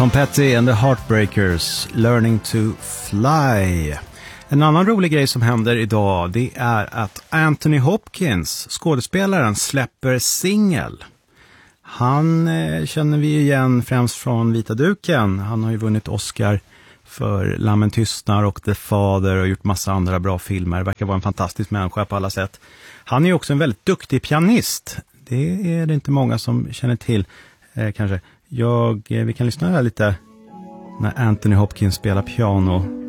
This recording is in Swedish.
Tom Petty and the Heartbreakers, Learning to Fly. En annan rolig grej som händer idag, det är att Anthony Hopkins, skådespelaren, släpper singel. Han känner vi igen främst från Vita duken. Han har ju vunnit Oscar för Lammen tystnar och The Father och gjort massa andra bra filmer. Verkar vara en fantastisk människa på alla sätt. Han är också en väldigt duktig pianist. Det är det inte många som känner till kanske. Vi kan lyssna här lite när Anthony Hopkins spelar piano.